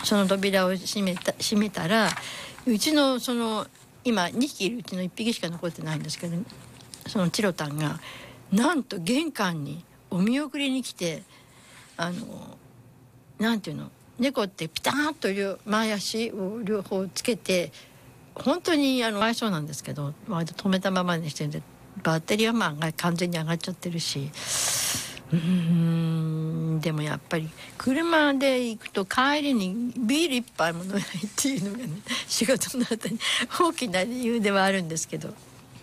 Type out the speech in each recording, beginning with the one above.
その扉を閉めたら、うちのその今2匹いるうちの1匹しか残ってないんですけど、そのチロタンがなんと玄関にお見送りに来て、なんていうの、猫ってピターッと前足を両方つけて、本当にかわいそうなんですけど、止めたままにしてるんで、バッテリーは完全に上がっちゃってるし、でもやっぱり車で行くと帰りにビール一杯も飲めないっていうのがね、仕事の後に大きな理由ではあるんですけど、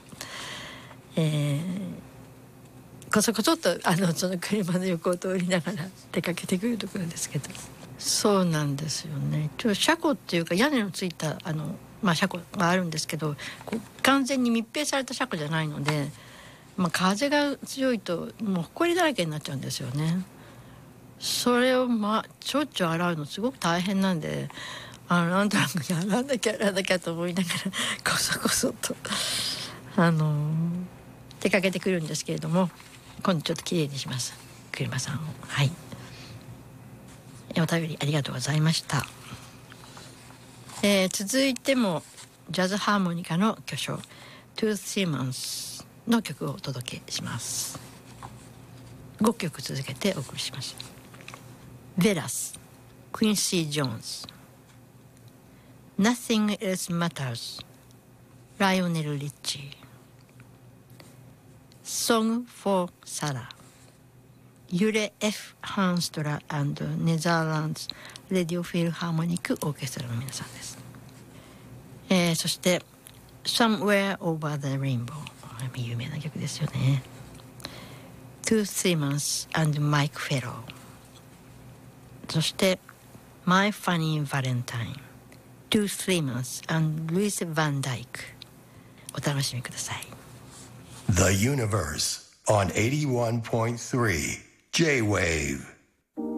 こそこそっとその車の横を通りながら出かけてくるところですけど、そうなんですよね。車庫っていうか屋根のついた車庫があるんですけど、完全に密閉された車庫じゃないので、風が強いともう埃だらけになっちゃうんですよね。それをちょっちょ洗うのすごく大変なんで、なんとなく洗わなきゃと思いながらこそこそと出かけてくるんですけれども、今度ちょっときれいにします、車さんを。はい、お便りありがとうございました。続いてもジャズハーモニカの巨匠トゥース・シーマンスの曲をお届けします。5曲続けてお送りします。ベラス、クインシー・ジョーンズ、Nothing Else Matters、ライオネル・リッチー、Song for Sarah、ユレ・ F・ ハンストラ&ネザーランズ・レディオ・フィルハーモニック・オーケストラの皆さんです。そしてSomewhere Over the Rainbow、 有名な曲ですよね。Tooth Simmons and Mike Farrow、 そしてMy Funny Valentine、 Tooth Simmons and Louis Van Dyke。 お楽しみください。 The Universe on 81.3 J-Wave